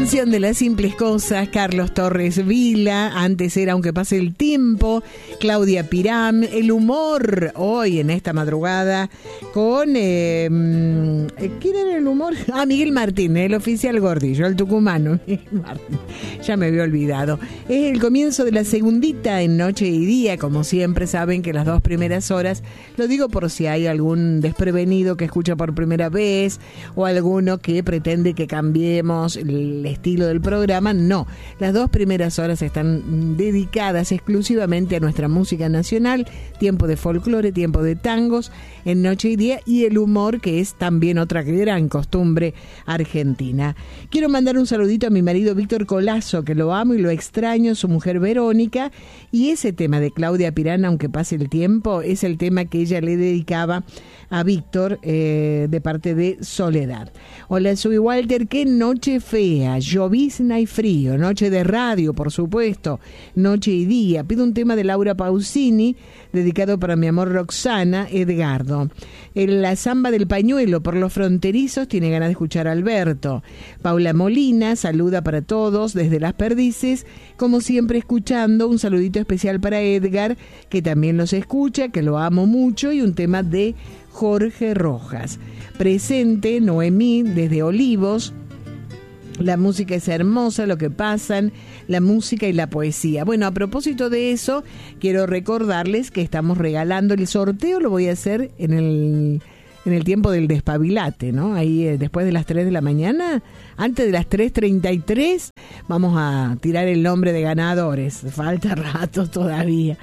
canción de Las Simples Cosas, Carlos Torres Vila. Antes era Aunque Pase el Tiempo, Claudia Piram. El humor hoy en esta madrugada con ¿quién era el humor? Miguel Martín, el oficial Gordillo, el tucumano. Ya me había olvidado. Es el comienzo de la segundita en Noche y Día. Como siempre saben que las 2 primeras horas, lo digo por si hay algún desprevenido que escucha por primera vez o alguno que pretende que cambiemos el estilo del programa. No, las 2 primeras horas están dedicadas exclusivamente a nuestra música nacional, tiempo de folclore, tiempo de tangos en Noche y Día, y el humor, que es también otra gran costumbre argentina. Quiero mandar un saludito a mi marido Víctor Colazo, que lo amo y lo extraño, su mujer Verónica, y ese tema de Claudia Pirán, Aunque Pase el Tiempo, es el tema que ella le dedicaba a Víctor de parte de Soledad. Hola, soy Walter. Qué noche fea, llovizna y frío, noche de radio, por supuesto, Noche y Día. Pido un tema de Laura Pausini dedicado para mi amor Roxana, Edgardo. La samba del pañuelo por los fronterizos, tiene ganas de escuchar a Alberto. Paula Molina saluda para todos desde Las Perdices, como siempre escuchando. Un saludito especial para Edgar, que también los escucha, que lo amo mucho, y un tema de Jorge Rojas. Presente Noemí desde Olivos. La música es hermosa, lo que pasan, la música y la poesía. Bueno, a propósito de eso, quiero recordarles que estamos regalando el sorteo. Lo voy a hacer en el tiempo del despabilate, ¿no? Ahí después de las 3 de la mañana, antes de las 3:33, vamos a tirar el nombre de ganadores. Falta rato todavía.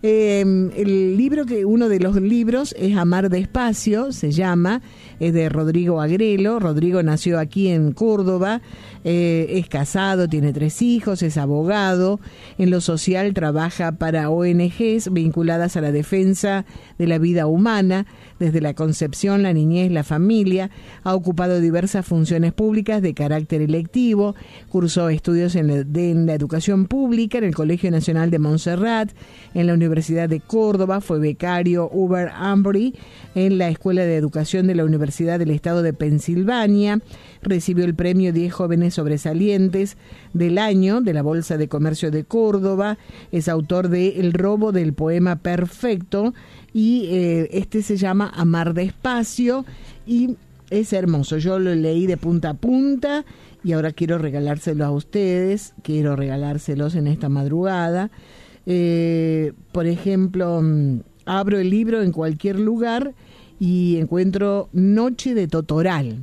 El libro, uno de los libros es Amar Despacio, se llama, es de Rodrigo Agrelo. Rodrigo nació aquí en Córdoba, es casado, tiene 3 hijos, es abogado. En lo social trabaja para ONGs vinculadas a la defensa de la vida humana, desde la concepción, la niñez, la familia. Ha ocupado diversas funciones públicas de carácter electivo, cursó estudios en la educación pública en el Colegio Nacional de Montserrat, en la Universidad de Córdoba, fue becario Hubert Humphrey en la Escuela de Educación de la Universidad del Estado de Pensilvania. Recibió el premio 10 Jóvenes Sobresalientes del Año de la Bolsa de Comercio de Córdoba. Es autor de El robo del poema perfecto, y este se llama Amar Despacio, y es hermoso. Yo lo leí de punta a punta y ahora quiero regalárselo a ustedes, quiero regalárselos en esta madrugada. Por ejemplo, abro el libro en cualquier lugar y encuentro Noche de Totoral,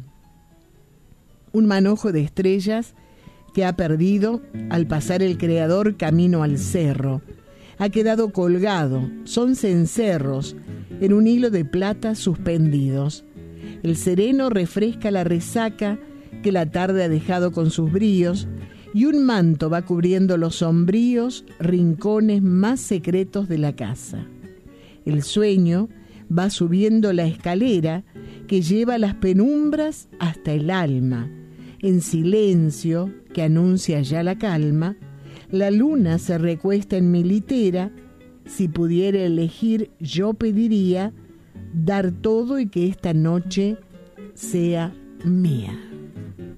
un manojo de estrellas que ha perdido al pasar el creador camino al cerro. Ha quedado colgado, son cencerros, en un hilo de plata suspendidos. El sereno refresca la resaca que la tarde ha dejado con sus bríos, y un manto va cubriendo los sombríos rincones más secretos de la casa. El sueño va subiendo la escalera que lleva las penumbras hasta el alma. En silencio, que anuncia ya la calma, la luna se recuesta en mi litera. Si pudiera elegir, yo pediría dar todo y que esta noche sea mía.